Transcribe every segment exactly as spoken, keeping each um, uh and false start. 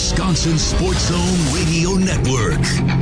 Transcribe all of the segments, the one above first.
Wisconsin Sports Zone Radio Network.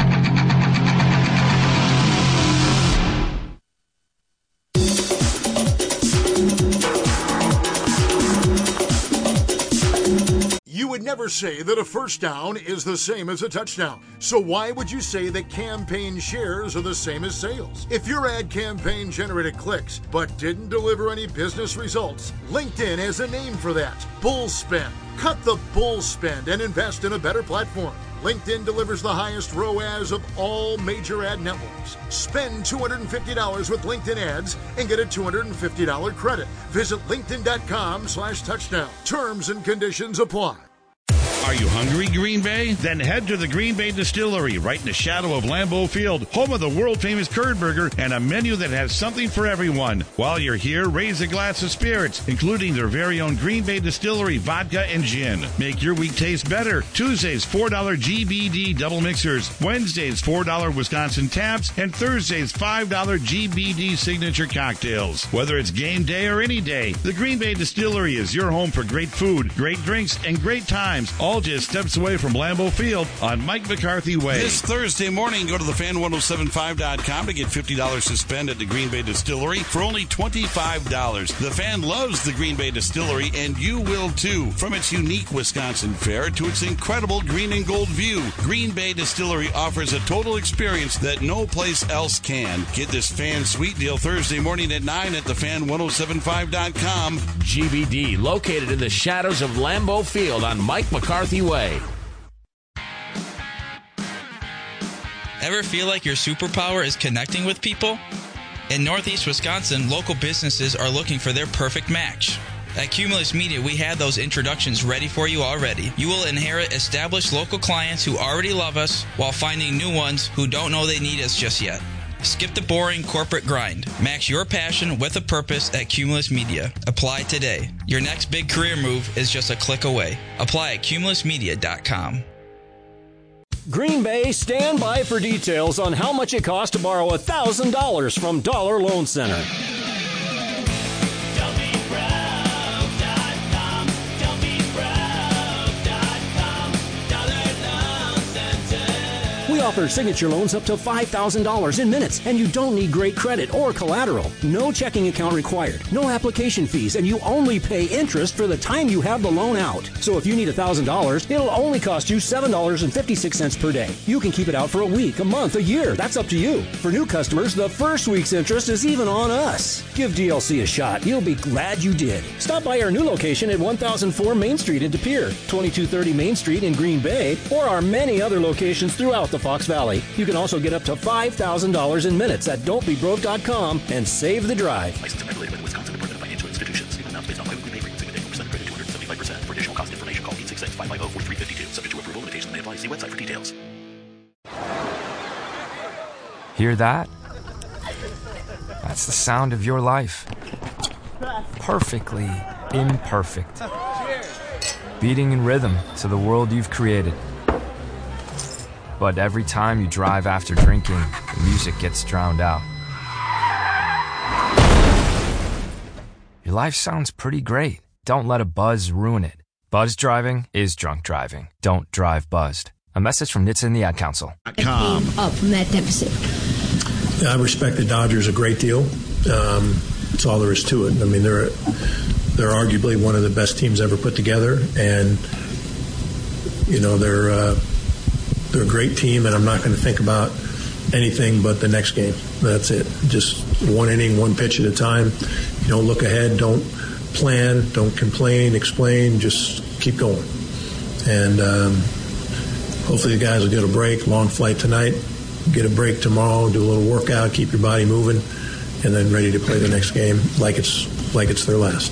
You would never say that a first down is the same as a touchdown. So why would you say that campaign shares are the same as sales? If your ad campaign generated clicks but didn't deliver any business results, LinkedIn has a name for that: bull spend. Cut the bull spend and invest in a better platform. LinkedIn delivers the highest R O A S of all major ad networks. Spend two hundred fifty dollars with LinkedIn ads and get a two hundred fifty dollars credit. Visit linkedin.com slash touchdown. Terms and conditions apply. Are you hungry, Green Bay? Then head to the Green Bay Distillery, right in the shadow of Lambeau Field, home of the world-famous curd burger and a menu that has something for everyone. While you're here, raise a glass of spirits, including their very own Green Bay Distillery vodka and gin. Make your week taste better. Tuesdays, four dollars G B D double mixers. Wednesdays, four dollars Wisconsin taps. And Thursdays, five dollars G B D signature cocktails. Whether it's game day or any day, the Green Bay Distillery is your home for great food, great drinks, and great times, all just steps away from Lambeau Field on Mike McCarthy Way. This Thursday morning, go to the fan ten seventy-five dot com to get fifty dollars to spend at the Green Bay Distillery for only twenty-five dollars. The Fan loves the Green Bay Distillery, and you will too. From its unique Wisconsin fare to its incredible green and gold view, Green Bay Distillery offers a total experience that no place else can. Get this Fan Sweet Deal Thursday morning at nine at the fan ten seventy-five dot com. G B D, located in the shadows of Lambeau Field on Mike McCarthy Way. Ever feel like your superpower is connecting with people? In Northeast Wisconsin, local businesses are looking for their perfect match. At Cumulus Media, we have those introductions ready for you already. You will inherit established local clients who already love us while finding new ones who don't know they need us just yet. Skip the boring corporate grind. Match your passion with a purpose at Cumulus Media. Apply today. Your next big career move is just a click away. Apply at cumulus media dot com. Green Bay, stand by for details on how much it costs to borrow one thousand dollars from Dollar Loan Center. We offer signature loans up to five thousand dollars in minutes, and you don't need great credit or collateral. No checking account required, no application fees, and you only pay interest for the time you have the loan out. So if you need one thousand dollars, it'll only cost you seven dollars and fifty-six cents per day. You can keep it out for a week, a month, a year. That's up to you. For new customers, the first week's interest is even on us. Give D L C a shot. You'll be glad you did. Stop by our new location at one thousand four Main Street in De Pere, twenty-two thirty Main Street in Green Bay, or our many other locations throughout the Fox Valley. You can also get up to five thousand dollars in minutes at don't be broke dot com and save the drive. Licensed and regulated by the Wisconsin Department of Financial Institutions. Given amounts based on biweekly pay rates. Single day percent credit two hundred seventy-five percent. For additional cost information, call eight six six, five five zero, four three five two. Subject to approval, limitations may apply. See website for details. Hear that? That's the sound of your life. Perfectly imperfect. Beating in rhythm to the world you've created. But every time you drive after drinking, the music gets drowned out. Your life sounds pretty great. Don't let a buzz ruin it. Buzz driving is drunk driving. Don't drive buzzed. A message from N H T S A and the Ad Council. Came up from that deficit. I respect the Dodgers a great deal. Um, that's all there is to it. I mean, they're they're arguably one of the best teams ever put together, and you know they're uh, they're a great team. And I'm not going to think about anything but the next game. That's it. Just one inning, one pitch at a time. You don't look ahead. Don't plan. Don't complain. Explain. Just keep going. And um, hopefully the guys will get a break. Long flight tonight. Get a break tomorrow. Do a little workout. Keep your body moving, and then ready to play the next game like it's like it's their last.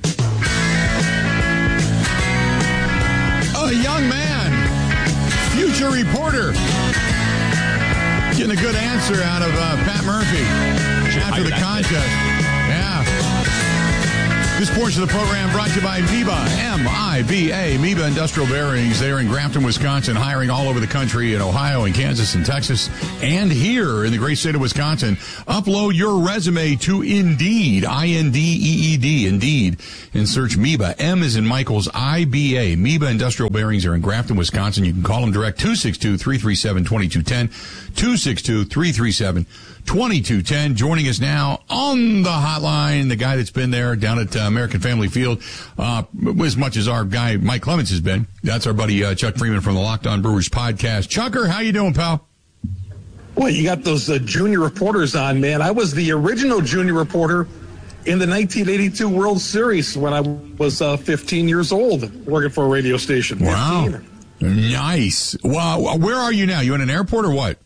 A young man, future reporter, getting a good answer out of uh, Pat Murphy after the contest. Yeah. This portion of the program brought to you by MIBA, M I B A, MIBA Industrial Bearings. They're in Grafton, Wisconsin, hiring all over the country in Ohio and Kansas and Texas, and here in the great state of Wisconsin. Upload your resume to Indeed, I N D E E D, Indeed, and search MIBA. M is in Michael's, I B A. MIBA Industrial Bearings are in Grafton, Wisconsin. You can call them direct, two six two, three three seven, two two one zero, two six two, three three seven, two two one zero. Joining us now on the hotline, the guy that's been there down at uh, American Family Field, uh, as much as our guy Mike Clemens has been. That's our buddy uh, Chuck Freeman from the Locked On Brewers podcast. Chucker, how you doing, pal? Boy, you got those uh, junior reporters on, man. I was the original junior reporter in the nineteen eighty-two World Series when I was uh, fifteen years old, working for a radio station. Wow. fifteen. Nice. Wow. Where are you now? You in an airport or what?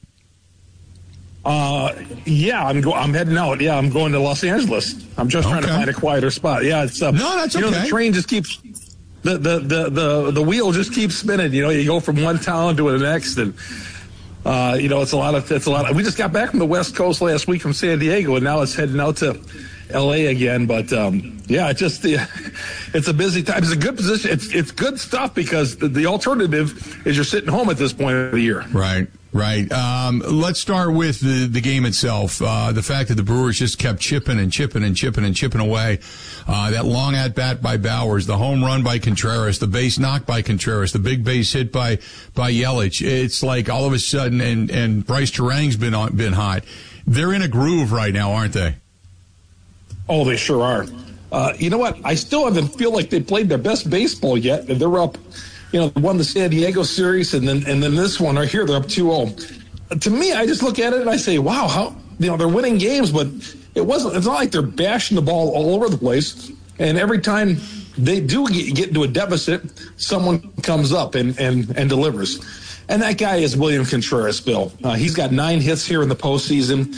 Uh, yeah, I'm go- I'm heading out. Yeah, I'm going to Los Angeles. I'm just trying Okay. to find a quieter spot. Yeah, it's uh, No, that's you know, okay. the train just keeps the, the the the the wheel just keeps spinning. You know, you go from one town to the next, and uh, you know, it's a lot of it's a lot. Of, we just got back from the West Coast last week from San Diego, and now it's heading out to L A again. But um, yeah, it just yeah, it's a busy time. It's a good position. It's it's good stuff because the, the alternative is you're sitting home at this point of the year. Right. Right. Um, let's start with the, the game itself. Uh, the fact that the Brewers just kept chipping and chipping and chipping and chipping away. Uh, that long at bat by Bowers, the home run by Contreras, the base knock by Contreras, the big base hit by, by Yelich. It's like all of a sudden, and, and Bryce Terang's been on, been hot. They're in a groove right now, aren't they? Oh, they sure are. Uh, you know what? I still haven't feel like they played their best baseball yet. They're up, you know, won the San Diego series, and then and then this one right here, they're up two oh. To me, I just look at it and I say, wow, how you know they're winning games, but it wasn't. It's not like they're bashing the ball all over the place. And every time they do get, get into a deficit, someone comes up and and and delivers. And that guy is William Contreras, Bill. Uh, he's got nine hits here in the postseason,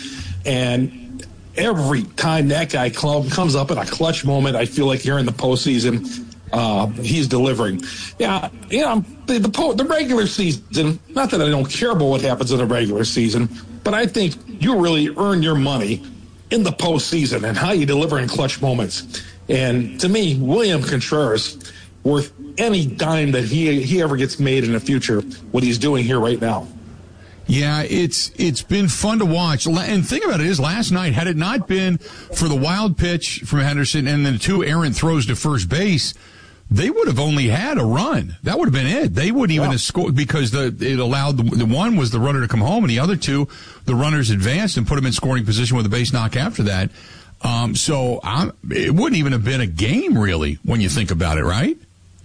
and every time that guy cl- comes up in a clutch moment, I feel like here in the postseason, uh, he's delivering. Yeah, you know, the, the, po- the regular season, not that I don't care about what happens in the regular season, but I think you really earn your money in the postseason and how you deliver in clutch moments. And to me, William Contreras, worth any dime that he he ever gets made in the future, what he's doing here right now. Yeah, it's it's been fun to watch. And the thing about it is, last night, had it not been for the wild pitch from Henderson and the two errant throws to first base, they would have only had a run. That would have been it. They wouldn't even yeah. have scored because the it allowed the, the one was the runner to come home, and the other two, the runners advanced and put them in scoring position with a base knock after that. Um, so I'm, it wouldn't even have been a game, really, when you think about it, right?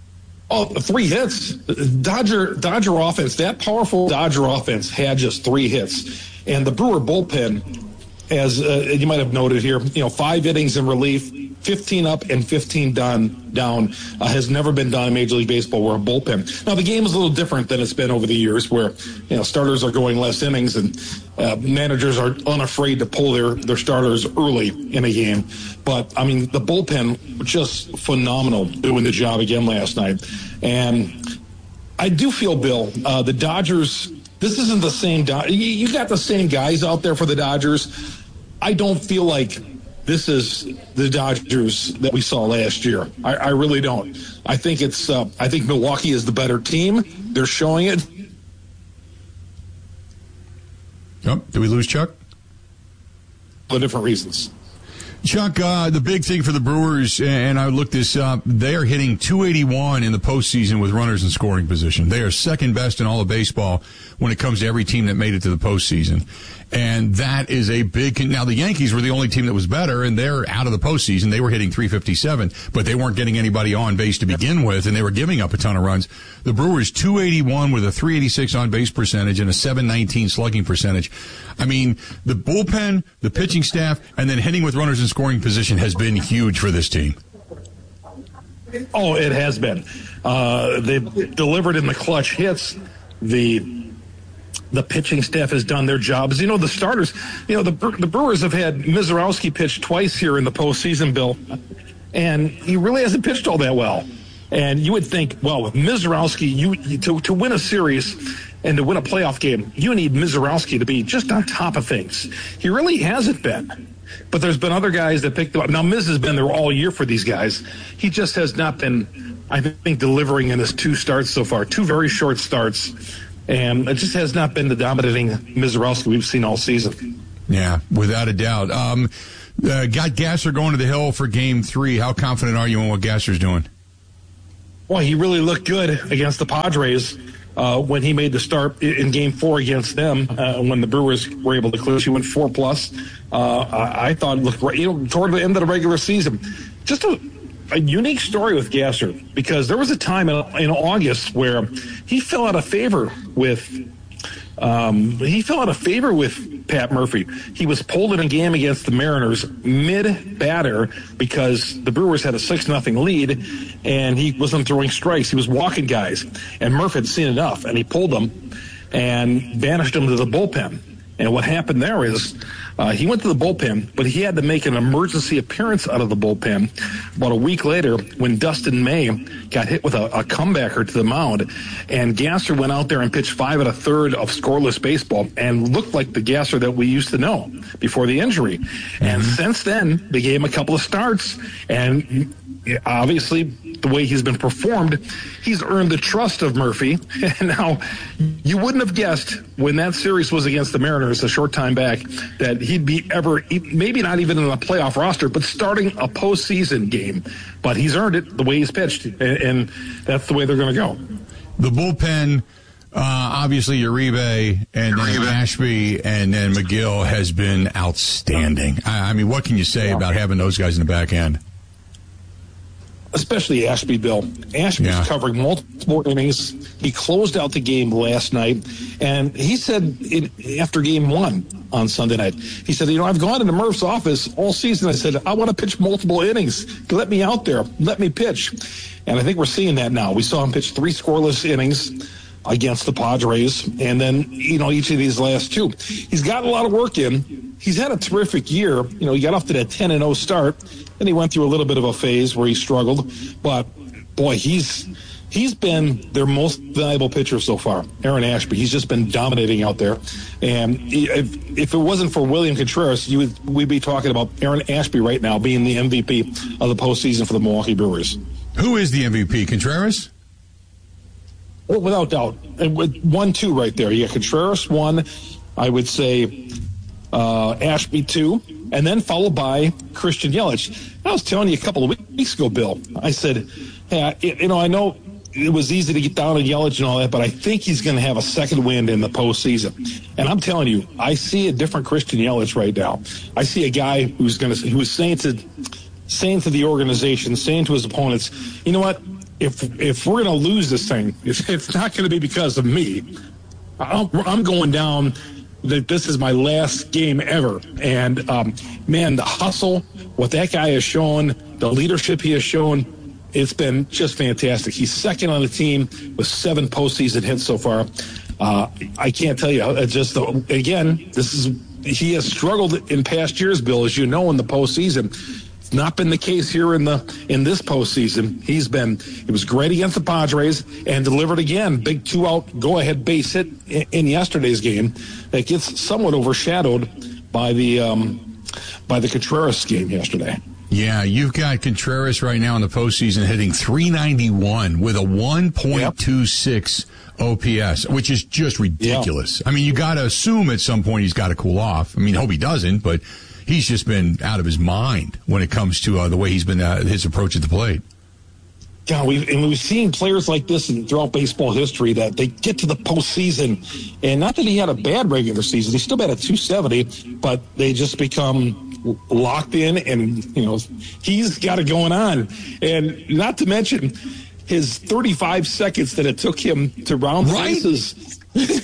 Oh, three hits. Dodger Dodger offense, that powerful Dodger offense had just three hits. And the Brewer bullpen, as uh, you might have noted here, you know, five innings in relief, fifteen up and fifteen down, down uh, has never been done in Major League Baseball where a bullpen. Now, the game is a little different than it's been over the years where, you know, starters are going less innings and uh, managers are unafraid to pull their, their starters early in a game. But, I mean, the bullpen was just phenomenal doing the job again last night. And I do feel, Bill, uh, the Dodgers, this isn't the same. Do- you, you got the same guys out there for the Dodgers. I don't feel like this is the Dodgers that we saw last year. I, I really don't. I think it's. Uh, I think Milwaukee is the better team. They're showing it. Yep. Did we lose Chuck? For different reasons. Chuck, uh, the big thing for the Brewers, and I looked this up, they are hitting two eighty-one in the postseason with runners in scoring position. They are second best in all of baseball when it comes to every team that made it to the postseason. And that is a big, now the Yankees were the only team that was better, and they're out of the postseason. They were hitting three fifty-seven, but they weren't getting anybody on base to begin with, and they were giving up a ton of runs. The Brewers, two eighty-one with a three eighty-six on base percentage and a seven nineteen slugging percentage. I mean, the bullpen, the pitching staff, and then hitting with runners in scoring position has been huge for this team. Oh, it has been. Uh, they've delivered in the clutch hits. The The pitching staff has done their jobs. You know, the starters, you know, the the Brewers have had Mizorowski pitch twice here in the postseason, Bill, and he really hasn't pitched all that well. And you would think, well, with Mizorowski, you, you to to win a series, and to win a playoff game, you need Mizorowski to be just on top of things. He really hasn't been. But there's been other guys that picked him up. Now, Miz has been there all year for these guys. He just has not been, I think, delivering in his two starts so far, two very short starts. And it just has not been the dominating Mizorowski we've seen all season. Yeah, without a doubt. Um, uh, got Gasser going to the Hill for game three. How confident are you in what Gasser's doing? Well, he really looked good against the Padres uh, when he made the start in game four against them. Uh, when the Brewers were able to clear, he went four plus. Uh, I, I thought it looked right, you know, toward the end of the regular season. Just a, a unique story with Gasser, because there was a time in, in August where he fell out of favor with um, he fell out of favor with Pat Murphy. He was pulled in a game against the Mariners mid-batter because the Brewers had a six nothing lead, and he wasn't throwing strikes. He was walking guys, and Murphy had seen enough, and he pulled them and banished them to the bullpen. And what happened there is uh, he went to the bullpen, but he had to make an emergency appearance out of the bullpen about a week later when Dustin May got hit with a, a comebacker to the mound. And Gasser went out there and pitched five and a third of scoreless baseball and looked like the Gasser that we used to know before the injury. Mm-hmm. And since then, they gave him a couple of starts, and obviously the way he's been performed, he's earned the trust of Murphy. And now, you wouldn't have guessed when that series was against the Mariners a short time back that he'd be ever, maybe not even in a playoff roster, but starting a postseason game. But he's earned it the way he's pitched, and, and that's the way they're going to go. The bullpen, uh, obviously Uribe and then Ashby and then McGill has been outstanding. I, I mean, what can you say yeah. about having those guys in the back end? Especially Ashby, Bill. Ashby's yeah. covering multiple innings. He closed out the game last night, and he said it, after game one on Sunday night, he said, you know, I've gone into Murph's office all season. I said, I want to pitch multiple innings. Let me out there. Let me pitch. And I think we're seeing that now. We saw him pitch three scoreless innings against the Padres, and then, you know, each of these last two. He's got a lot of work in. He's had a terrific year. You know, he got off to that ten and oh start. Then he went through a little bit of a phase where he struggled. But, boy, he's he's been their most valuable pitcher so far, Aaron Ashby. He's just been dominating out there. And if, if it wasn't for William Contreras, you would, we'd be talking about Aaron Ashby right now being the M V P of the postseason for the Milwaukee Brewers. Who is the M V P, Contreras? Well, without doubt. And with one, two right there. You got Contreras, one. I would say uh, Ashby, two. And then followed by Christian Yelich. I was telling you a couple of weeks ago, Bill, I said, hey, I, you know, I know it was easy to get down on Yelich and all that, but I think he's going to have a second wind in the postseason. And I'm telling you, I see a different Christian Yelich right now. I see a guy who's going to, who's saying to, saying to the organization, saying to his opponents, you know what? If if we're going to lose this thing, it's, it's not going to be because of me. I'm, I'm going down. That this is my last game ever. And, um, man, the hustle, what that guy has shown, the leadership he has shown, it's been just fantastic. He's second on the team with seven postseason hits so far. Uh, I can't tell you. It's just, again, this is he has struggled in past years, Bill, as you know, in the postseason. It's not been the case here in the in this postseason. He's been, it was great against the Padres and delivered again. Big two-out go-ahead base hit in, in yesterday's game that gets somewhat overshadowed by the um, by the Contreras game yesterday. Yeah, you've got Contreras right now in the postseason hitting three ninety-one with a one point two six yep. O P S, which is just ridiculous. Yep. I mean, you got to assume at some point he's got to cool off. I mean, I hope he doesn't, but he's just been out of his mind when it comes to uh, the way he's been, uh, his approach at the plate. Yeah, we've, and we've seen players like this in, throughout baseball history that they get to the postseason, and not that he had a bad regular season, he still had a two seventy, but they just become locked in, and, you know, he's got it going on. And not to mention his thirty-five seconds that it took him to round the right? bases.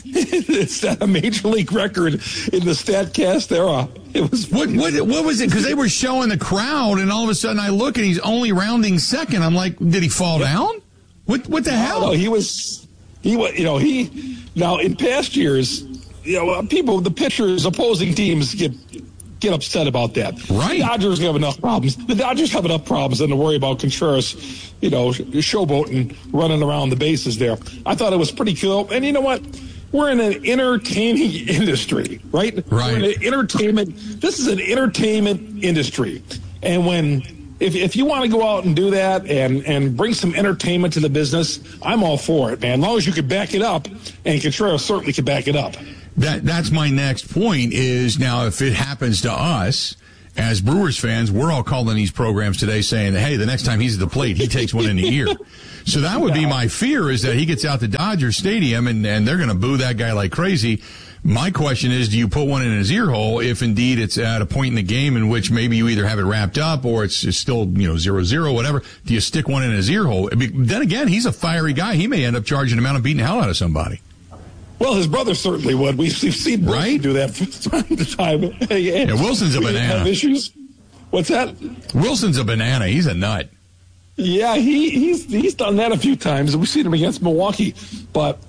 It's a major league record in the StatCast era. It was what? What, what was it? Because they were showing the crowd, and all of a sudden I look and he's only rounding second. I'm like, did he fall yeah. down? What? What the hell? No, he was. He was. You know, he. Now in past years, you know, people, the pitchers, opposing teams get get upset about that. Right. The Dodgers have enough problems. The Dodgers have enough problems than to worry about Contreras, you know, showboating, running around the bases there. I thought it was pretty cool. And you know what? we're in an entertaining industry, right? Right. We're in an entertainment. This is an entertainment industry. And when, if, if you want to go out and do that and, and bring some entertainment to the business, I'm all for it, man. As long as you can back it up, and Contreras certainly can back it up. That That's my next point is now if it happens to us, as Brewers fans, we're all calling these programs today saying, hey, the next time he's at the plate, he takes one in the ear. So that would be my fear is that he gets out to Dodger Stadium and, and they're going to boo that guy like crazy. My question is, do you put one in his ear hole if indeed it's at a point in the game in which maybe you either have it wrapped up or it's, it's still, you know, zero zero, whatever. Do you stick one in his ear hole? I mean, then again, he's a fiery guy. He may end up charging him out and beating the hell out of somebody. Well, his brother certainly would. We've, we've seen Wilson right? do that from time to time. Yeah, Wilson's a banana. Have issues. What's that? Wilson's a banana. He's a nut. Yeah, he, he's he's done that a few times. We've seen him against Milwaukee. But,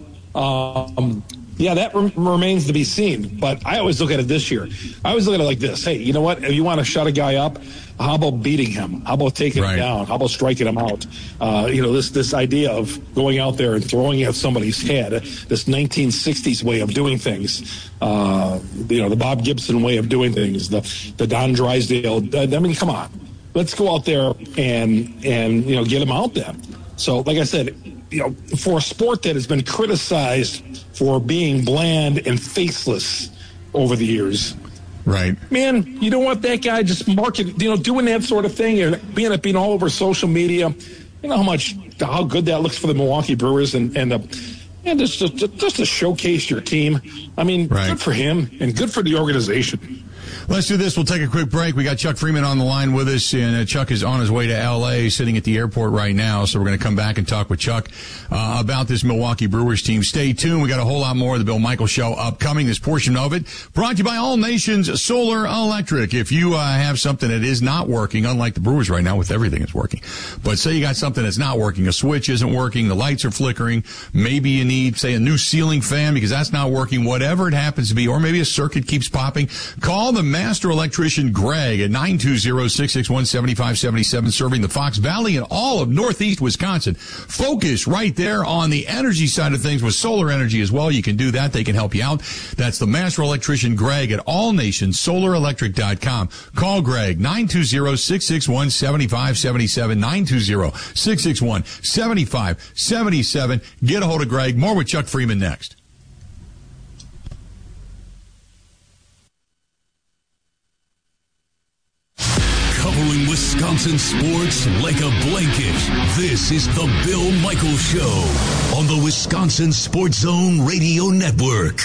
um, yeah, that re- remains to be seen. But I always look at it this year. I always look at it like this. Hey, you know what? If you want to shut a guy up, how about beating him? How about taking right. him down? How about striking him out? Uh, you know, this this idea of going out there and throwing at somebody's head, this nineteen sixties way of doing things, uh, you know, the Bob Gibson way of doing things, the, the Don Drysdale. I mean, come on. Let's go out there and, and you know, get him out there. So, like I said, you know, for a sport that has been criticized for being bland and faceless over the years, right? Man, you don't want that guy just market, you know, doing that sort of thing and being being all over social media. You know how much, how good that looks for the Milwaukee Brewers and and uh, and just just just to showcase your team. I mean, right. Good for him and good for the organization. Let's do this. We'll take a quick break. We got Chuck Freeman on the line with us, and uh, Chuck is on his way to L A, sitting at the airport right now. So we're going to come back and talk with Chuck uh, about this Milwaukee Brewers team. Stay tuned. We got a whole lot more of the Bill Michaels Show upcoming. This portion of it brought to you by All Nations Solar Electric. If you uh, have something that is not working, unlike the Brewers right now with everything that's working, but say you got something that's not working, a switch isn't working, the lights are flickering, maybe you need, say, a new ceiling fan because that's not working, whatever it happens to be, or maybe a circuit keeps popping, call the master electrician Greg at nine two zero, six six one, seven five seven seven, serving the Fox Valley and all of northeast Wisconsin. Focus right there on the energy side of things with solar energy as well. You can do that. They can help you out. That's the master electrician Greg at all nations solar electric dot com. Call Greg, nine two zero, six six one, seven five seven seven, nine two zero, six six one, seven five seven seven. Get a hold of Greg. More with Chuck Freeman next. Covering Wisconsin sports like a blanket. This is the Bill Michaels Show on the Wisconsin Sports Zone Radio Network.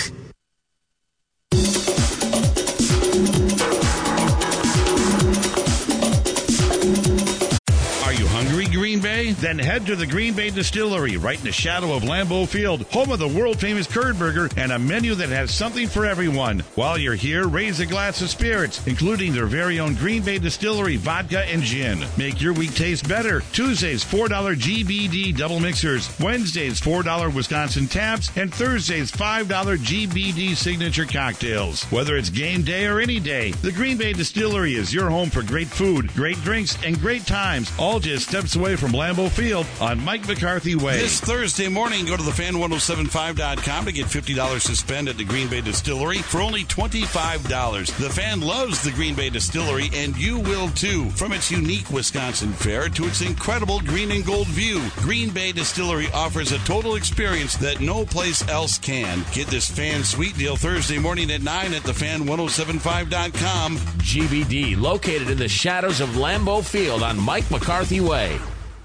Are you hungry, Green Bay? Then head to the Green Bay Distillery, right in the shadow of Lambeau Field, home of the world-famous Curd Burger and a menu that has something for everyone. While you're here, raise a glass of spirits, including their very own Green Bay Distillery vodka and gin. Make your week taste better. Tuesdays, four dollars G B D double mixers. Wednesdays, four dollars Wisconsin taps. And Thursdays, five dollars G B D signature cocktails. Whether it's game day or any day, the Green Bay Distillery is your home for great food, great drinks, and great times, all just steps away from Lambeau Field on Mike McCarthy Way. This Thursday morning, go to the fan ten seventy-five dot com to get fifty dollars to spend at the Green Bay Distillery for only twenty-five dollars. The Fan loves the Green Bay Distillery, and you will too. From its unique Wisconsin fare to its incredible green and gold view, Green Bay Distillery offers a total experience that no place else can. Get this Fan Sweet Deal Thursday morning at nine at the fan ten seventy-five dot com. G B D, located in the shadows of Lambeau Field on Mike McCarthy Way.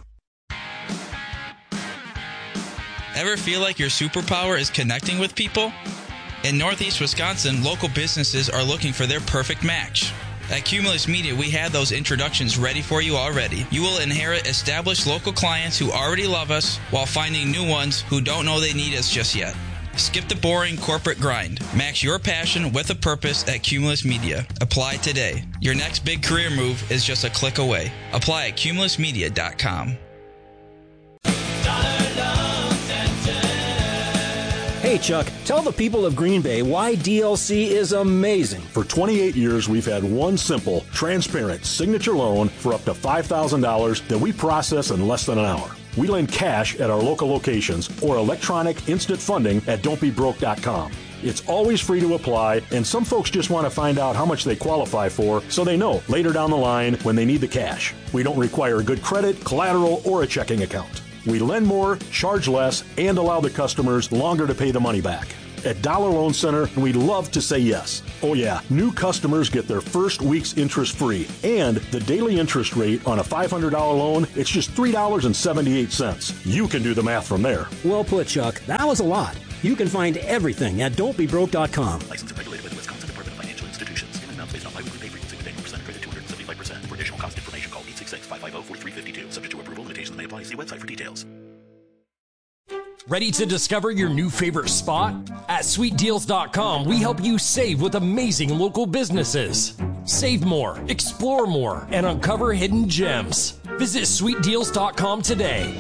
Ever feel like your superpower is connecting with people? In Northeast Wisconsin, local businesses are looking for their perfect match. At Cumulus Media, we have those introductions ready for you already. You will inherit established local clients who already love us while finding new ones who don't know they need us just yet. Skip the boring corporate grind. Match your passion with a purpose at Cumulus Media. Apply today. Your next big career move is just a click away. Apply at cumulus media dot com. Hey, Chuck, tell the people of Green Bay why D L C is amazing. For twenty-eight years, we've had one simple, transparent signature loan for up to five thousand dollars that we process in less than an hour. We lend cash at our local locations or electronic instant funding at don't be broke dot com. It's always free to apply, and some folks just want to find out how much they qualify for so they know later down the line when they need the cash. We don't require good credit, collateral, or a checking account. We lend more, charge less, and allow the customers longer to pay the money back. At Dollar Loan Center, we love to say yes. Oh yeah, new customers get their first week's interest free. And the daily interest rate on a five hundred dollars loan, it's just three dollars and seventy-eight cents. You can do the math from there. Well put, Chuck. That was a lot. You can find everything at don't be broke dot com. Licensed and regulated by the Wisconsin Department of Financial Institutions. Payment amounts based on biweekly pay frequency with annual percent credit two hundred seventy-five percent. For additional cost information, call eight six six, five five zero, four three five two. Subject to approval, limitations may apply. See website for details. Ready to discover your new favorite spot? At sweet deals dot com, we help you save with amazing local businesses. Save more, explore more, and uncover hidden gems. Visit sweet deals dot com today.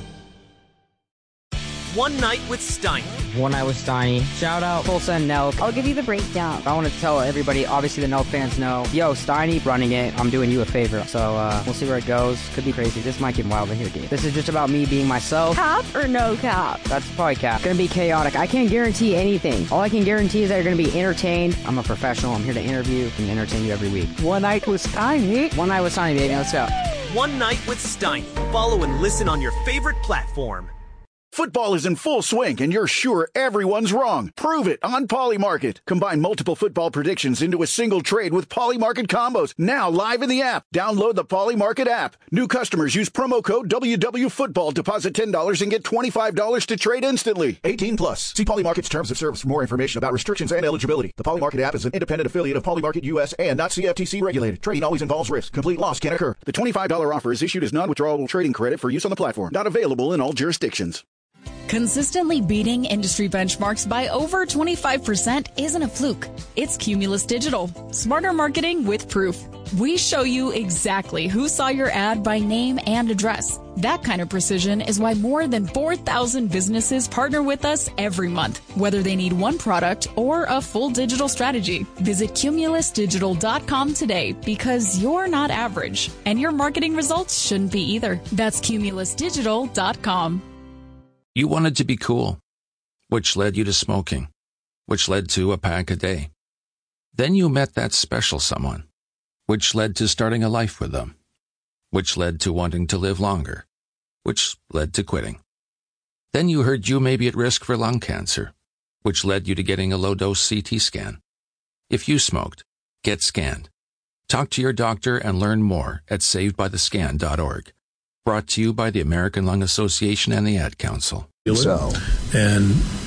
One Night with Steiny. One Night with Steiny. Shout out Tulsa and Nelk. I'll give you the breakdown. I want to tell everybody, obviously the Nelk fans know, yo, Steiny running it. I'm doing you a favor. So uh, we'll see where it goes. Could be crazy. This might get wild in here, dude. This is just about me being myself. Cap or no cap? That's probably cap. Gonna be chaotic. I can't guarantee anything. All I can guarantee is that you're gonna be entertained. I'm a professional. I'm here to interview and entertain you every week. One Night with Steiny. One Night with Steiny, baby. Let's go. One Night with Steiny. Follow and listen on your favorite platform. Football is in full swing, and you're sure everyone's wrong. Prove it on Polymarket. Combine multiple football predictions into a single trade with Polymarket combos. Now live in the app. Download the Polymarket app. New customers use promo code W W Football. Deposit ten dollars and get twenty-five dollars to trade instantly. eighteen plus. See Polymarket's terms of service for more information about restrictions and eligibility. The Polymarket app is an independent affiliate of Polymarket U S and not C F T C regulated. Trading always involves risk. Complete loss can occur. The twenty-five dollars offer is issued as non-withdrawable trading credit for use on the platform. Not available in all jurisdictions. Consistently beating industry benchmarks by over twenty-five percent isn't a fluke. It's Cumulus Digital. Smarter marketing with proof. We show you exactly who saw your ad by name and address. That kind of precision is why more than four thousand businesses partner with us every month, whether they need one product or a full digital strategy. Visit cumulus digital dot com today because you're not average, and your marketing results shouldn't be either. That's cumulus digital dot com. You wanted to be cool, which led you to smoking, which led to a pack a day. Then you met that special someone, which led to starting a life with them, which led to wanting to live longer, which led to quitting. Then you heard you may be at risk for lung cancer, which led you to getting a low-dose C T scan. If you smoked, get scanned. Talk to your doctor and learn more at saved by the scan dot org. Brought to you by the American Lung Association and the Ad Council. So, and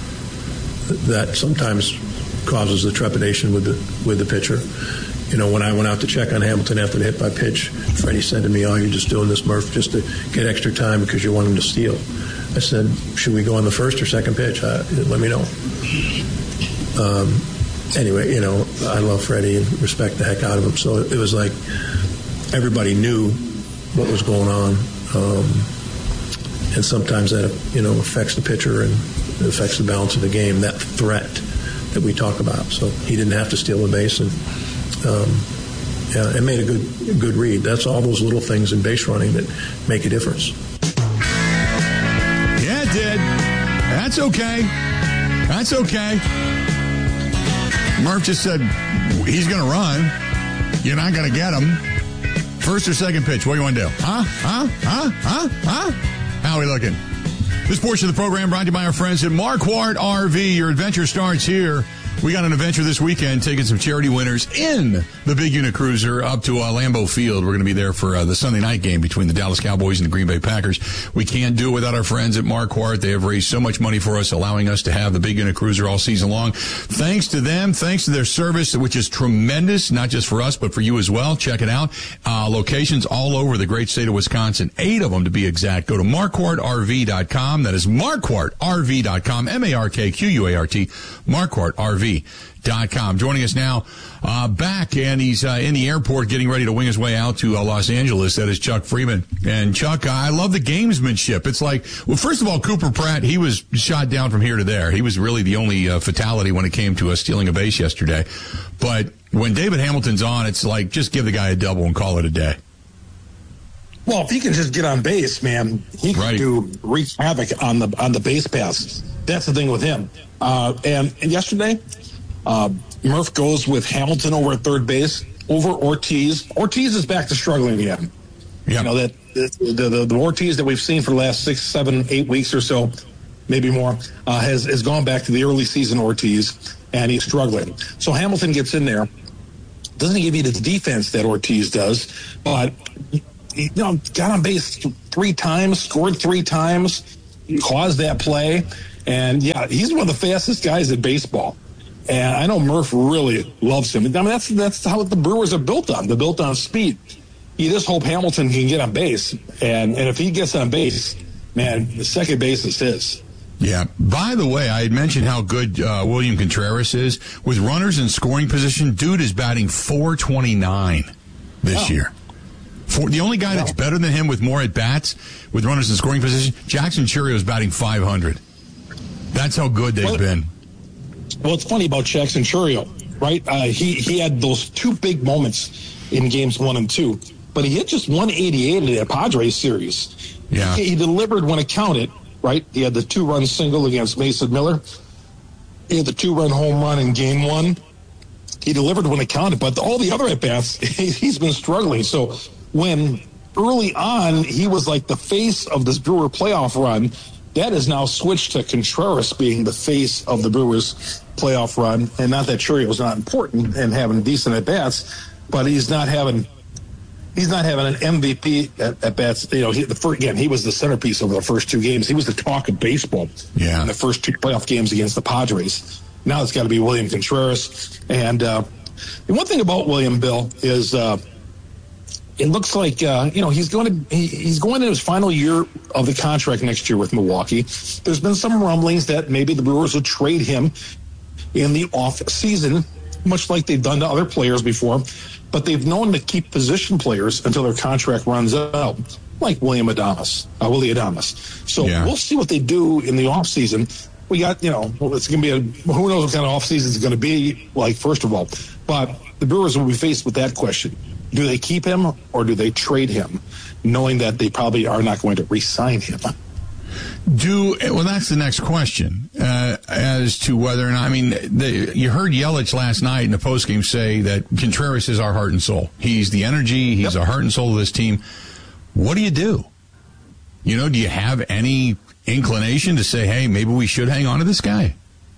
that sometimes causes the trepidation with the with the pitcher. You know, when I went out to check on Hamilton after the hit by pitch, Freddie said to me, "Oh, you're just doing this, Murph, just to get extra time because you want him to steal." I said, "Should we go on the first or second pitch? Uh, let me know." Um, anyway, you know, I love Freddie and respect the heck out of him. So it was like everybody knew what was going on. Um, and sometimes that, you know, affects the pitcher and it affects the balance of the game, that threat that we talk about. So he didn't have to steal a base, and um, yeah, it made a good a good read. That's all those little things in base running that make a difference. Yeah, it did. That's okay. That's okay. Murph just said he's going to run. You're not going to get him. First or second pitch, what do you want to do? Huh? Huh? Huh? Huh? Huh? How are we looking? This portion of the program brought to you by our friends at Marquardt R V. Your adventure starts here. We got an adventure this weekend taking some charity winners in the big unit cruiser up to uh, Lambeau Field. We're going to be there for uh, the Sunday night game between the Dallas Cowboys and the Green Bay Packers. We can't do it without our friends at Marquardt. They have raised so much money for us, allowing us to have the big unit cruiser all season long. Thanks to them, thanks to their service, which is tremendous, not just for us, but for you as well. Check it out. Uh, locations all over the great state of Wisconsin, eight of them to be exact. Go to marquardt r v dot com. That is marquardt r v dot com, M A R K Q U A R T, marquardt r v dot com. Joining us now, uh, back, and he's uh, in the airport getting ready to wing his way out to uh, Los Angeles. That is Chuck Freeman. And Chuck, I love the gamesmanship. It's like, well, first of all, Cooper Pratt, he was shot down from here to there. He was really the only uh, fatality when it came to uh, stealing a base yesterday. But when David Hamilton's on, it's like, just give the guy a double and call it a day. Well, if he can just get on base, man, he can Right. do wreak havoc on the on the base paths. That's the thing with him. Uh, and, and yesterday, uh, Murph goes with Hamilton over at third base over Ortiz. Ortiz is back to struggling again. Yep. You know that the, the the Ortiz that we've seen for the last six, seven, eight weeks or so, maybe more, uh, has has gone back to the early season Ortiz, and he's struggling. So Hamilton gets in there. Doesn't give you the defense that Ortiz does, but you know, got on base three times, scored three times, caused that play, and yeah, he's one of the fastest guys in baseball. And I know Murph really loves him. I mean, that's that's how the Brewers are built on. They're built on speed. You just hope Hamilton can get on base, and and if he gets on base, man, the second base is his. Yeah. By the way, I had mentioned how good uh, William Contreras is. With runners in scoring position, dude is batting four twenty-nine this Oh. year. For, the only guy that's better than him with more at-bats with runners in scoring position, Jackson Chourio is batting five hundred. That's how good they've Well, been. Well, it's funny about Jackson Chourio, right? Uh, he, he had those two big moments in games one and two, but he hit just one eighty-eight in the Padres series. Yeah. He, he delivered when it counted, right? He had the two-run single against Mason Miller. He had the two-run home run in game one. He delivered when it counted, but all the other at-bats, he, he's been struggling. So when early on he was like the face of this Brewer playoff run, that is now switched to Contreras being the face of the Brewers playoff run. And not that Churio's not important and having decent at-bats, but he's not having he's not having an M V P at, at bats. You know, he, the first, again, he was the centerpiece over the first two games. He was the talk of baseball yeah. in the first two playoff games against the Padres. Now it's got to be William Contreras. And uh, the one thing about William, Bill, is uh, it looks like uh, you know he's going to he, he's going into his final year of the contract next year with Milwaukee. There's been some rumblings that maybe the Brewers would trade him in the off season, much like they've done to other players before. But they've known to keep position players until their contract runs out, like William Adames, uh, Willie Adames. So Yeah. we'll see what they do in the off season. We got, you know, well, it's going to be a, who knows what kind of off season it's going to be like, first of all. But the Brewers will be faced with that question. Do they keep him or do they trade him, knowing that they probably are not going to re-sign him? Do well. That's the next question uh, as to whether or not. I mean, the, you heard Yelich last night in the postgame say that Contreras is our heart and soul. He's the energy. He's Yep. the heart and soul of this team. What do you do? You know, do you have any inclination to say, hey, maybe we should hang on to this guy?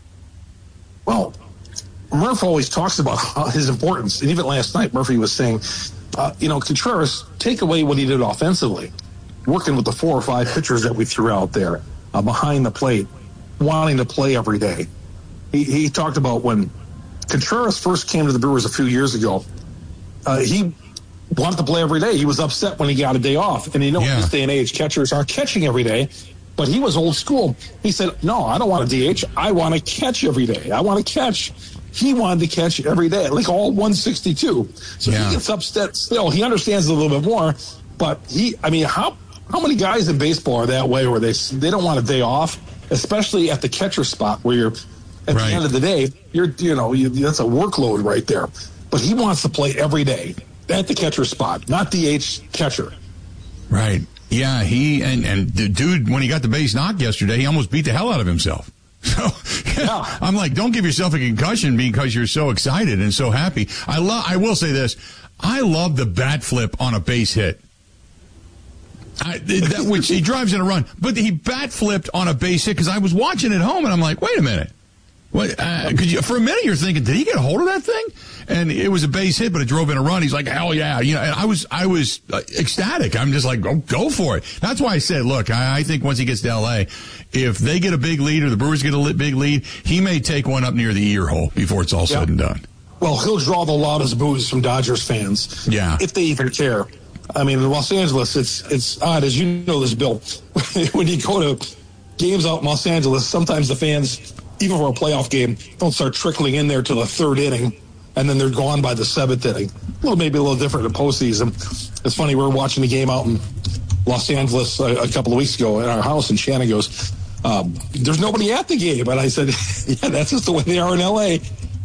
Well, Murph always talks about his importance, and even last night, Murphy was saying, uh, you know, Contreras, take away what he did offensively, working with the four or five pitchers that we threw out there uh, behind the plate, wanting to play every day. He, he talked about when Contreras first came to the Brewers a few years ago, uh, he wanted to play every day. He was upset when he got a day off. And you know, Yeah. in this day and age, catchers are catching every day. But he was old school. He said, no, I don't want a D H. I want to catch every day. I want to catch. He wanted to catch every day, like all one sixty-two. So Yeah. he gets upset still. He understands it a little bit more. But he, I mean, how how many guys in baseball are that way where they they don't want a day off, especially at the catcher spot where you're, at Right. the end of the day, you're, you know, you, that's a workload right there. But he wants to play every day at the catcher spot, not D H catcher. Right. Yeah, he and, and the dude, when he got the base knocked yesterday, he almost beat the hell out of himself. So Yeah. I'm like, don't give yourself a concussion because you're so excited and so happy. I love. I will say this: I love the bat flip on a base hit. I, that which he drives in a run, but he bat flipped on a base hit because I was watching at home and I'm like, wait a minute. What? Uh, cause you, for a minute you're thinking, did he get a hold of that thing? And it was a base hit, but it drove in a run. He's like, hell yeah, you know. And I was, I was uh, ecstatic. I'm just like, go, go for it. That's why I said, look, I, I think once he gets to L A, if they get a big lead or the Brewers get a li- big lead, he may take one up near the ear hole before it's all Yeah. said and done. Well, he'll draw the loudest boos from Dodgers fans. Yeah. If they even care. I mean, in Los Angeles, it's it's odd, as you know this, Bill. When you go to games out in Los Angeles, sometimes the fans, even for a playoff game, don't start trickling in there till the third inning, and then they're gone by the seventh inning. A little, maybe a little different in postseason. It's funny, we were watching the game out in Los Angeles a, a couple of weeks ago at our house, and Shannon goes, um, there's nobody at the game. And I said, yeah, that's just the way they are in L A.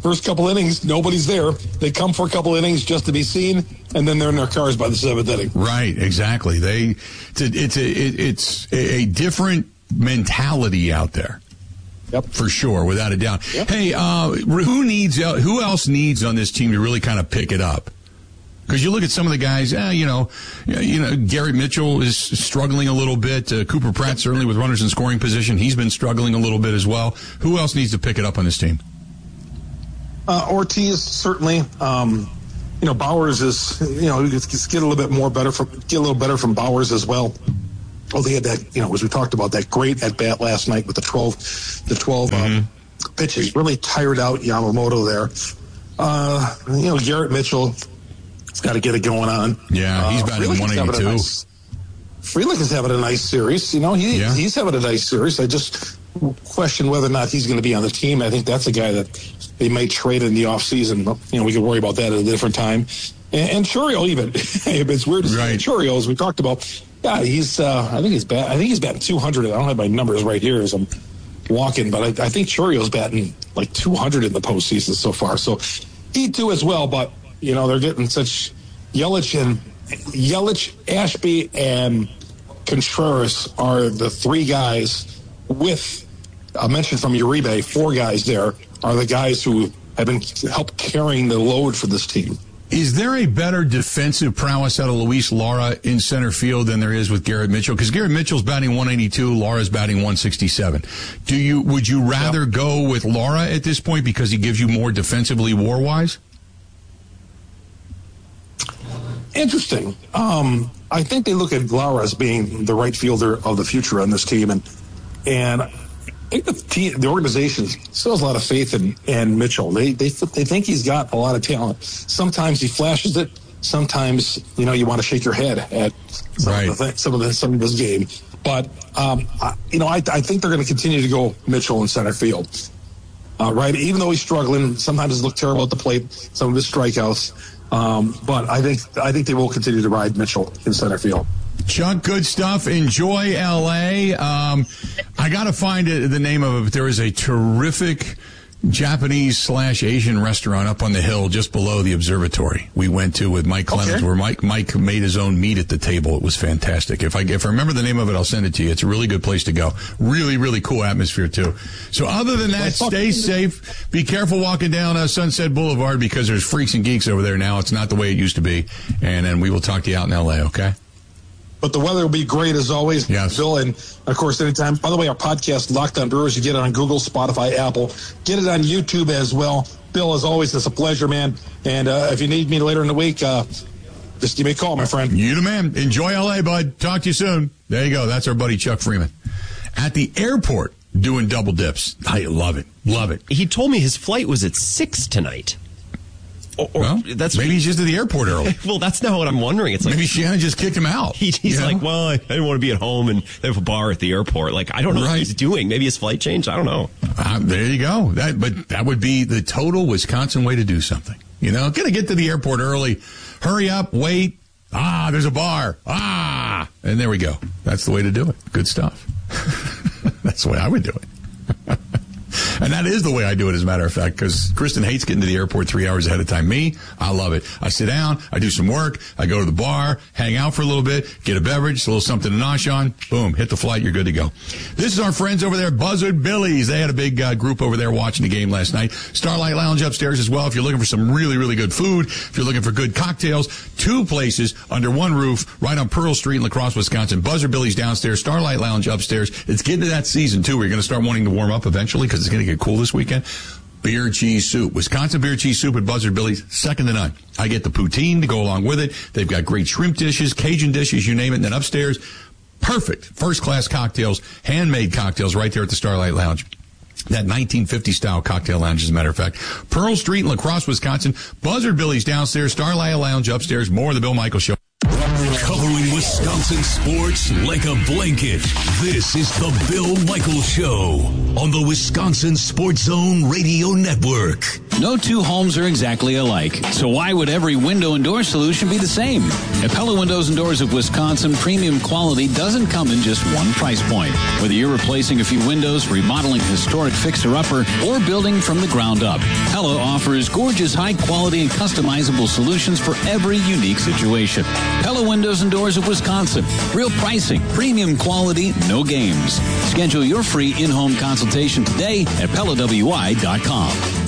First couple innings, nobody's there. They come for a couple innings just to be seen, and then they're in their cars by the seventh inning. Right, exactly. They, it's a, it's a, it's a different mentality out there. Yep, for sure, without a doubt. Yep. Hey, uh, who needs? Uh, who else needs on this team to really kind of pick it up? Because you look at some of the guys, eh, you know, you know, Garrett Mitchell is struggling a little bit. Uh, Cooper Pratt, certainly with runners in scoring position, he's been struggling a little bit as well. Who else needs to pick it up on this team? Uh, Ortiz, certainly. Um, you know, Bowers is, you know, get a little bit more better from, get a little better from Bowers as well. Oh, they had that, you know, as we talked about, that great at bat last night with the twelve, the twelve mm-hmm. um, pitches. Really tired out Yamamoto there. Uh, you know, Garrett Mitchell. Got to get it going on. Yeah, he's batting uh, one eighty-two. Nice, Frelick is having a nice series. You know, he yeah. he's having a nice series. I just question whether or not he's going to be on the team. I think that's a guy that they may trade in the offseason. You know, we can worry about that at a different time. And, and Churiel even. It's weird to see right. Churiel, as we talked about. Yeah, he's. Uh, I think he's bat. I think he's batting two hundred. I don't have my numbers right here as I'm walking, but I, I think Churiel's batting like two hundred in the postseason so far. So he too as well, but. You know, they're getting such Yelich and Yelich, Ashby, and Contreras are the three guys with, I mentioned from Uribe, four guys there are the guys who have been helped carrying the load for this team. Is there a better defensive prowess out of Luis Lara in center field than there is with Garrett Mitchell? Because Garrett Mitchell's batting one eighty-two, Lara's batting one sixty-seven. Do you would you rather yeah. go with Lara at this point because he gives you more defensively war-wise? Interesting. Um, I think they look at Lara as being the right fielder of the future on this team, and and I think the team, the organization still has a lot of faith in, in Mitchell. They they they think he's got a lot of talent. Sometimes he flashes it. Sometimes you know you want to shake your head at some right. of the some of the some of his game. But um, I, you know I I think they're going to continue to go Mitchell in center field. Uh, right, even though he's struggling, sometimes he looks terrible at the plate. Some of his strikeouts. Um, but I think I think they will continue to ride Mitchell in center field. Chuck, good stuff. Enjoy L A. Um, I got to find it, the name of it. There is a terrific Japanese slash Asian restaurant up on the hill just below the observatory we went to with Mike Clemens, okay. where Mike Mike made his own meat at the table. It was fantastic. If I if I remember the name of it, I'll send it to you. It's a really good place to go. Really, really cool atmosphere, too. So other than that, stay safe. Be careful walking down uh, Sunset Boulevard because there's freaks and geeks over there now. It's not the way it used to be. And then we will talk to you out in L A, okay? But the weather will be great as always, yes. Bill. And, of course, anytime. By the way, our podcast, Locked On Brewers, you get it on Google, Spotify, Apple. Get it on YouTube as well. Bill, as always, it's a pleasure, man. And uh, if you need me later in the week, uh, just give me a call, my friend. You the man. Enjoy L A, bud. Talk to you soon. There you go. That's our buddy Chuck Freeman. At the airport, doing double dips. I love it. Love it. He told me his flight was at six tonight. Or, or well, that's maybe he's just at the airport early. Well, that's not what I'm wondering. It's like maybe Shannon just kicked him out. He, he's you like, know? well, I, I didn't want to be at home, and they have a bar at the airport. Like, I don't know right. what he's doing. Maybe his flight changed. I don't know. Uh, there you go. That, but that would be the total Wisconsin way to do something. You know, gonna get to the airport early. Hurry up. Wait. Ah, there's a bar. Ah, and there we go. That's the way to do it. Good stuff. That's the way I would do it. And that is the way I do it, as a matter of fact, because Kristen hates getting to the airport three hours ahead of time. Me, I love it. I sit down, I do some work, I go to the bar, hang out for a little bit, get a beverage, a little something to nosh on, boom, hit the flight, you're good to go. This is our friends over there at Buzzard Billy's. They had a big uh, group over there watching the game last night. Starlight Lounge upstairs as well. If you're looking for some really, really good food, if you're looking for good cocktails, two places under one roof, right on Pearl Street in La Crosse, Wisconsin. Buzzard Billy's downstairs, Starlight Lounge upstairs. It's getting to that season, too, where you're going to start wanting to warm up eventually because it's going to get cool this weekend. Beer cheese soup. Wisconsin beer cheese soup at Buzzard Billy's, second to none. I get the poutine to go along with it. They've got great shrimp dishes, Cajun dishes, you name it. And then upstairs, perfect first-class cocktails, handmade cocktails right there at the Starlight Lounge. That nineteen fifty style cocktail lounge, as a matter of fact. Pearl Street in La Crosse, Wisconsin. Buzzard Billy's downstairs, Starlight Lounge upstairs. More of the Bill Michaels Show. Covering Wisconsin sports like a blanket. This is the Bill Michaels Show on the Wisconsin Sports Zone Radio Network. No two homes are exactly alike, so why would every window and door solution be the same? At Pella Windows and Doors of Wisconsin, premium quality doesn't come in just one price point. Whether you're replacing a few windows, remodeling a historic fixer-upper, or building from the ground up, Pella offers gorgeous, high-quality, and customizable solutions for every unique situation. Pella Windows and Doors of Wisconsin. Real pricing, premium quality, no games. Schedule your free in-home consultation today at Pella W I dot com.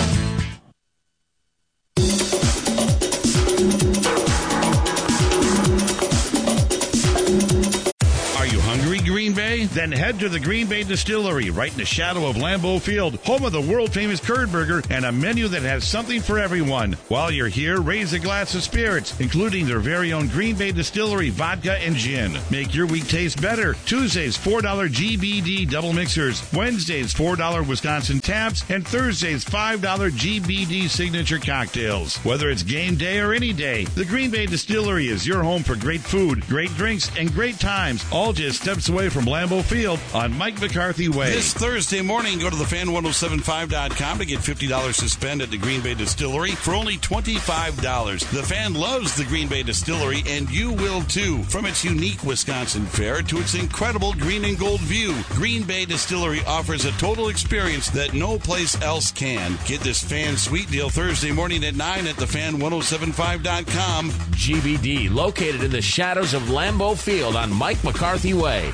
Green Bay? Then head to the Green Bay Distillery, right in the shadow of Lambeau Field, home of the world-famous curd burger and a menu that has something for everyone. While you're here, raise a glass of spirits, including their very own Green Bay Distillery vodka and gin. Make your week taste better. Tuesdays, four dollars G B D double mixers. Wednesdays, four dollars Wisconsin taps. And Thursdays, five dollars G B D signature cocktails. Whether it's game day or any day, the Green Bay Distillery is your home for great food, great drinks, and great times, all just steps away from Lambeau Field on Mike McCarthy Way. This Thursday morning, go to the fan ten seventy-five dot com to get fifty dollars to spend at the Green Bay Distillery for only twenty-five dollars. The Fan loves the Green Bay Distillery, and you will too. From its unique Wisconsin fare to its incredible green and gold view, Green Bay Distillery offers a total experience that no place else can. Get this Fan Sweet Deal Thursday morning at nine at the fan ten seventy-five dot com. G B D, located in the shadows of Lambeau Field on Mike McCarthy Way.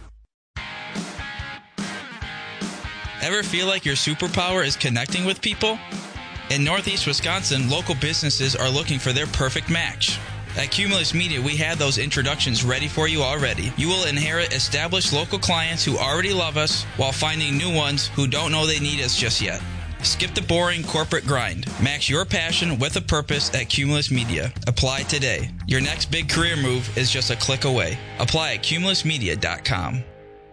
Ever feel like your superpower is connecting with people? In Northeast Wisconsin, local businesses are looking for their perfect match. At Cumulus Media, we had those introductions ready for you already. You will inherit established local clients who already love us while finding new ones who don't know they need us just yet. Skip the boring corporate grind. Match your passion with a purpose at Cumulus Media. Apply today. Your next big career move is just a click away. Apply at cumulus media dot com.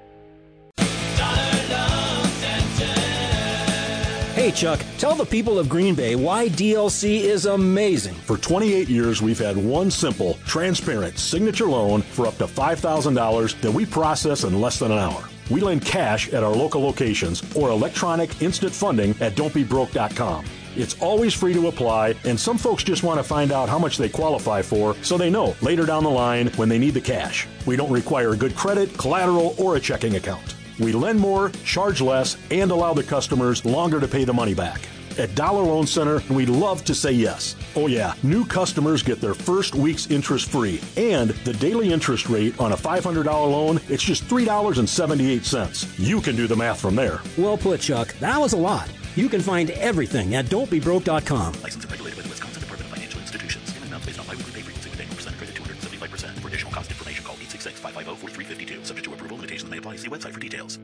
Hey, Chuck, tell the people of Green Bay why D L C is amazing. For twenty-eight years, we've had one simple, transparent signature loan for up to five thousand dollars that we process in less than an hour. We lend cash at our local locations or electronic instant funding at don't be broke dot com. It's always free to apply, and some folks just want to find out how much they qualify for so they know later down the line when they need the cash. We don't require good credit, collateral, or a checking account. We lend more, charge less, and allow the customers longer to pay the money back. At Dollar Loan Center, we love to say yes. Oh yeah, new customers get their first week's interest free. And the daily interest rate on a five hundred dollars loan, it's just three dollars and seventy-eight cents. You can do the math from there. Well put, Chuck. That was a lot. You can find everything at don't be broke dot com. Licensed and regulated by the Wisconsin Department of Financial Institutions. In amounts based on biweekly pay frequency with annual percent credit two hundred seventy-five percent. For additional cost information, call eight six six, five five zero, four three five two. Subject to approval, limitations may apply. See website for details.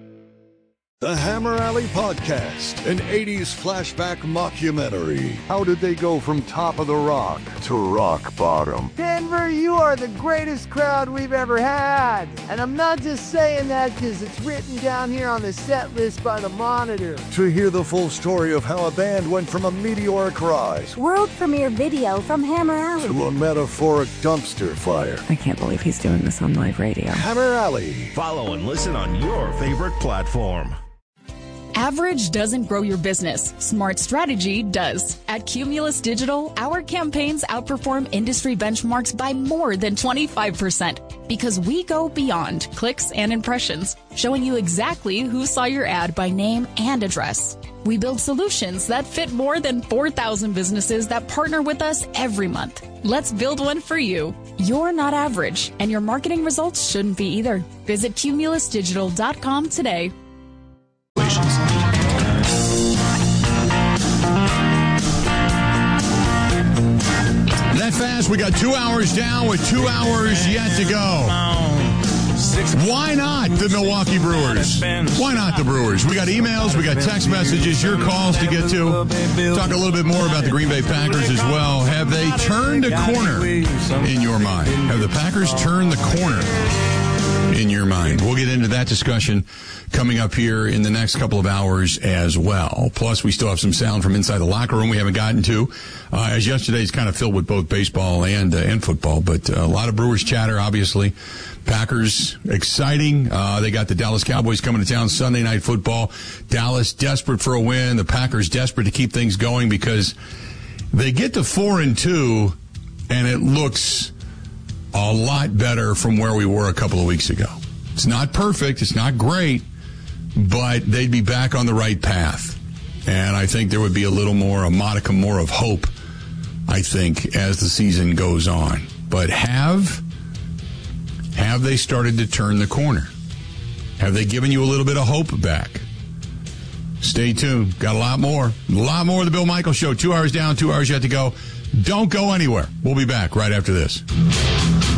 The Hammer Alley Podcast, an eighties flashback mockumentary. How did they go from top of the rock to rock bottom? Denver, you are the greatest crowd we've ever had. And I'm not just saying that because it's written down here on the set list by the Monitor. To hear the full story of how a band went from a meteoric rise, world premiere video from Hammer Alley, to a metaphoric dumpster fire. I can't believe he's doing this on live radio. Hammer Alley. Follow and listen on your favorite platform. Average doesn't grow your business. Smart strategy does. At Cumulus Digital, our campaigns outperform industry benchmarks by more than twenty-five percent because we go beyond clicks and impressions, showing you exactly who saw your ad by name and address. We build solutions that fit more than four thousand businesses that partner with us every month. Let's build one for you. You're not average, and your marketing results shouldn't be either. Visit cumulus digital dot com today. That fast, we got two hours down with two hours yet to go. Why not the Milwaukee Brewers? Why not the Brewers? We got emails, we got text messages, your calls to get to. Talk a little bit more about the Green Bay Packers as well. Have they turned a corner in your mind? Have the Packers turned the corner in your mind? We'll get into that discussion coming up here in the next couple of hours as well. Plus, we still have some sound from inside the locker room we haven't gotten to, uh, as yesterday's kind of filled with both baseball and uh, and football, but uh, a lot of Brewers chatter, obviously. Packers, exciting. Uh, they got the Dallas Cowboys coming to town Sunday Night Football. Dallas desperate for a win. The Packers desperate to keep things going because they get to four and two, and it looks a lot better from where we were a couple of weeks ago. It's not perfect. It's not great, but they'd be back on the right path. And I think there would be a little more, a modicum more of hope, I think, as the season goes on. But have, have they started to turn the corner? Have they given you a little bit of hope back? Stay tuned. Got a lot more. A lot more of the Bill Michaels Show. Two hours down, two hours yet to go. Don't go anywhere. We'll be back right after this.